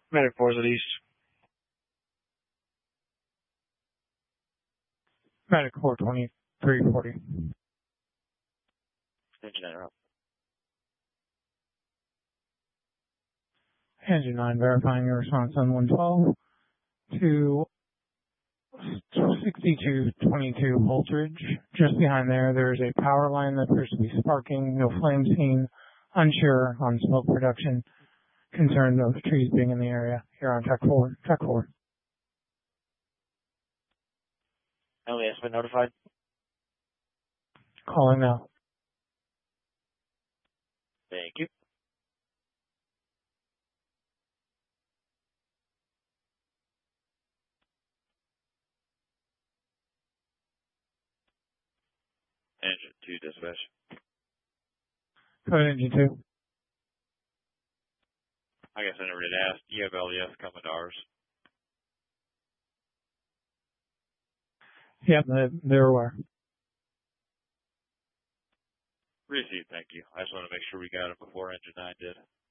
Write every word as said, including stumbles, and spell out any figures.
Medic four is at east. Medic four twenty-three forty. Engine nine up. Engine nine verifying your response on one twelve to sixty-two twenty-two Holtridge. Just behind there, there's a power line that appears to be sparking. No flame seen. Unsure on smoke production. Concerned of trees being in the area. Here on Tech four. Tech four. L A S been notified. Calling now. Thank you. Engine two dispatch. Code engine two. I guess I never did ask. Do you have L E S coming to ours? Yep, they're aware. Received, thank you. I just want to make sure we got it before engine nine did.